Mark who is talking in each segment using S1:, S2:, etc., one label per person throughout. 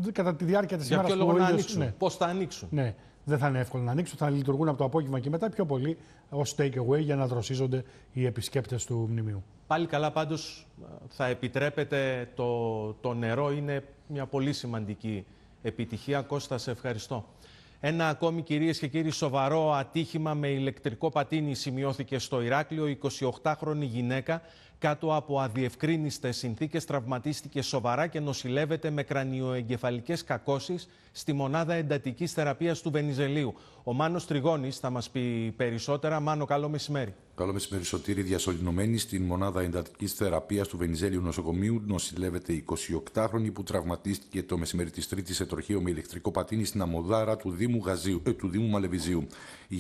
S1: κατά τη διάρκεια της ημέρας.
S2: Για ποιο λόγο να ανοίξουν, ναι. Πώς θα ανοίξουν.
S1: Ναι, δεν θα είναι εύκολο να ανοίξουν, θα λειτουργούν από το απόγευμα και μετά πιο πολύ ως take away για να δροσίζονται οι επισκέπτες του μνημείου.
S2: Πάλι καλά, πάντως θα επιτρέπετε το νερό, είναι μια πολύ σημαντική επιτυχία. Κώστα, σε ευχαριστώ. Ένα ακόμη, κυρίες και κύριοι, σοβαρό ατύχημα με ηλεκτρικό πατίνι σημειώθηκε στο Ηράκλειο. Η 28χρονη γυναίκα κάτω από αδιευκρίνιστες συνθήκες τραυματίστηκε σοβαρά και νοσηλεύεται με κρανιοεγκεφαλικές κακώσεις στη μονάδα εντατικής θεραπείας του Βενιζελίου. Ο Μάνος Τριγώνης θα μας πει περισσότερα. Μάνο, καλό μεσημέρι.
S3: Καλό μεσημέρι, Σωτήρη. Διασωληνωμένη στην μονάδα εντατικής θεραπείας του Βενιζέλιου νοσοκομείου νοσηλεύεται η 28χρονη που τραυματίστηκε το μεσημέρι της Τρίτης σε τροχαίο με ηλεκτρικό πατίνι στην Αμμοδάρα του Δήμου Μαλεβιζίου. Η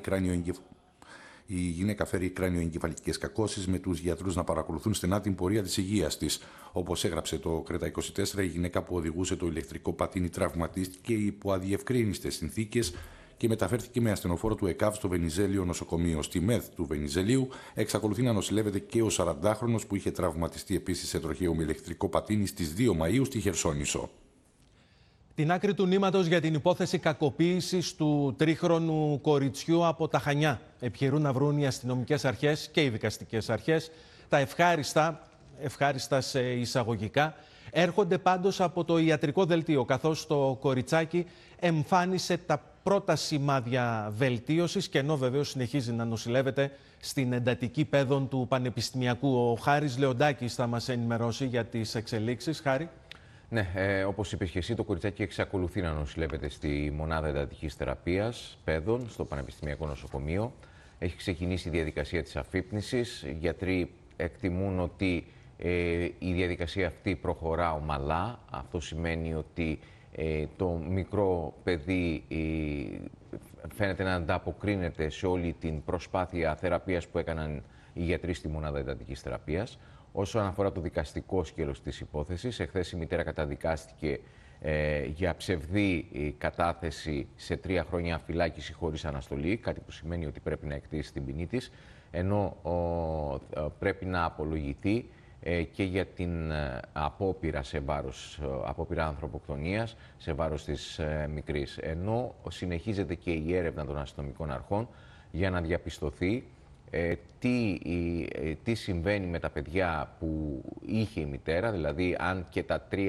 S3: γυναίκα φέρει κρανιοεγκεφαλικές κακώσεις, με τους γιατρούς να παρακολουθούν στενά την πορεία της υγείας της. Όπως έγραψε το Κρέτα 24, η γυναίκα που οδηγούσε το ηλεκτρικό πατίνι τραυματίστηκε υπό αδιευκρίνιστες συνθήκες και μεταφέρθηκε με ασθενοφόρο του ΕΚΑΒ στο Βενιζέλιο νοσοκομείο. Στη ΜΕΘ του Βενιζελίου εξακολουθεί να νοσηλεύεται και ο 40χρονος που είχε τραυματιστεί επίσης σε τροχαίο με ηλεκτρικό πατίνι στις 2 Μαΐου στη Χερσόνησο.
S2: Την άκρη του νήματος για την υπόθεση κακοποίησης του τρίχρονου κοριτσιού από τα Χανιά επιχειρούν να βρουν οι αστυνομικές αρχές και οι δικαστικές αρχές. Τα ευχάριστα σε εισαγωγικά, έρχονται πάντως από το ιατρικό δελτίο, καθώς το κοριτσάκι εμφάνισε τα πρώτα σημάδια βελτίωσης και ενώ βεβαίως συνεχίζει να νοσηλεύεται στην εντατική παιδών του Πανεπιστημιακού. Ο Χάρης Λεοντάκης θα μας ενημερώσει για τις εξελίξεις. Χάρη.
S4: Ναι, όπως είπες και εσύ, το κοριτσάκι εξακολουθεί να νοσηλεύεται στη μονάδα εντατικής θεραπείας παιδών στο Πανεπιστημιακό Νοσοκομείο. Έχει ξεκινήσει η διαδικασία της αφύπνισης. Οι γιατροί εκτιμούν ότι η διαδικασία αυτή προχωρά ομαλά. Αυτό σημαίνει ότι το μικρό παιδί φαίνεται να ανταποκρίνεται σε όλη την προσπάθεια θεραπείας που έκαναν οι γιατροί στη μονάδα εντατικής θεραπείας. Όσον αφορά το δικαστικό σκέλος της υπόθεσης, εχθές η μητέρα καταδικάστηκε για ψευδή κατάθεση σε 3 χρόνια φυλάκιση χωρίς αναστολή, κάτι που σημαίνει ότι πρέπει να εκτίσει την ποινή της, ενώ πρέπει να απολογηθεί και για την απόπειρα ανθρωποκτονίας σε βάρος της μικρής. Ενώ συνεχίζεται και η έρευνα των αστυνομικών αρχών για να διαπιστωθεί τι συμβαίνει με τα παιδιά που είχε η μητέρα, δηλαδή αν και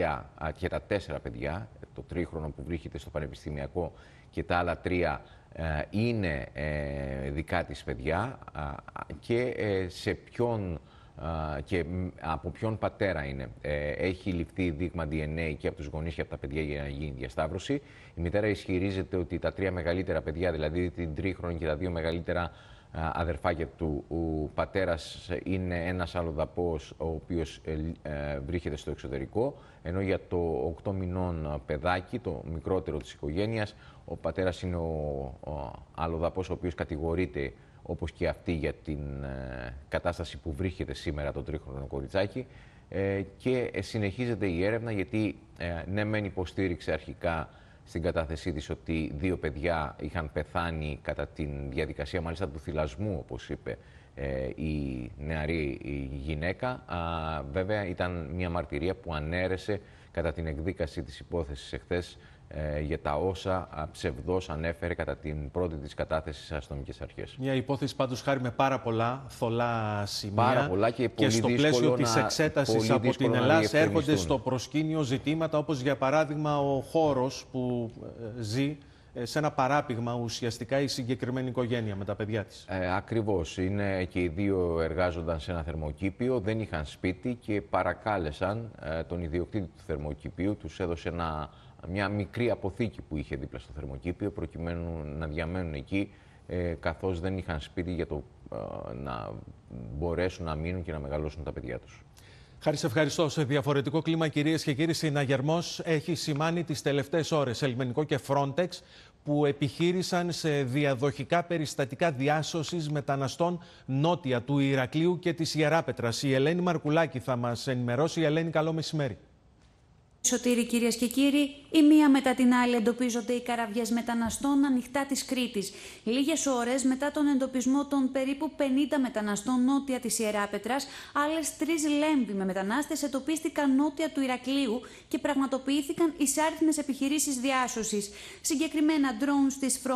S4: τα 4 παιδιά, το τρίχρονο που βρίσκεται στο Πανεπιστημιακό και τα άλλα 3 είναι δικά της παιδιά και σε ποιον και από ποιον πατέρα είναι. Έχει ληφθεί δείγμα DNA και από τους γονείς και από τα παιδιά για να γίνει διασταύρωση. Η μητέρα ισχυρίζεται ότι τα 3 μεγαλύτερα παιδιά, δηλαδή την τρίχρονη και τα 2 μεγαλύτερα αδερφάκια του, ο πατέρας είναι ένας αλλοδαπός ο οποίος βρίσκεται στο εξωτερικό, ενώ για το 8 μηνών παιδάκι, το μικρότερο της οικογένειας, ο πατέρας είναι ο αλλοδαπός ο οποίος κατηγορείται όπως και αυτή για την κατάσταση που βρίσκεται σήμερα το τρίχρονο κοριτσάκι και συνεχίζεται η έρευνα γιατί ναι μεν υποστήριξε αρχικά στην κατάθεσή της ότι 2 παιδιά είχαν πεθάνει κατά τη διαδικασία μάλιστα του θυλασμού, όπως είπε η νεαρή γυναίκα. Βέβαια ήταν μια μαρτυρία που ανέρεσε κατά την εκδίκαση της υπόθεσης εχθές για τα όσα ψευδώς ανέφερε κατά την πρώτη της κατάθεση στις αστυνομικές αρχές.
S2: Μια υπόθεση πάντως, Χάρη, με πάρα πολλά θολά σημεία.
S4: Πάρα πολλά και
S2: στο πλαίσιο της εξέτασης από την Ελλάδα έρχονται στο προσκήνιο ζητήματα όπως για παράδειγμα ο χώρος που ζει σε ένα παράπηγμα ουσιαστικά η συγκεκριμένη οικογένεια με τα παιδιά της.
S4: Ακριβώς. Είναι και οι 2 εργάζονταν σε ένα θερμοκήπιο, δεν είχαν σπίτι και παρακάλεσαν τον ιδιοκτήτη του θερμοκηπίου, τους έδωσε μια μικρή αποθήκη που είχε δίπλα στο θερμοκήπιο προκειμένου να διαμένουν εκεί καθώς δεν είχαν σπίτι για να μπορέσουν να μείνουν και να μεγαλώσουν τα παιδιά τους.
S2: Χάρη, σε ευχαριστώ. Σε διαφορετικό κλίμα, κυρίες και κύριοι, συναγερμός έχει σημάνει τις τελευταίες ώρες Λιμενικό και Frontex που επιχείρησαν σε διαδοχικά περιστατικά διάσωσης μεταναστών νότια του Ηρακλείου και της Ιεράπετρας. Η Ελένη Μαρκουλάκη θα μας ενημερώσει. Η Ελένη, καλό μεσημέρι.
S5: Σωτήρη, κυρίες και κύριοι, η μία μετά την άλλη εντοπίζονται οι καραβιές μεταναστών ανοιχτά της Κρήτης. Λίγες ώρες μετά τον εντοπισμό των περίπου 50 μεταναστών νότια της Ιεράπετρας, άλλες 3 Λέμβοι με μετανάστες εντοπίστηκαν νότια του Ηρακλείου και πραγματοποιήθηκαν εισάριθμες επιχειρήσεις διάσωσης. Συγκεκριμένα, drones της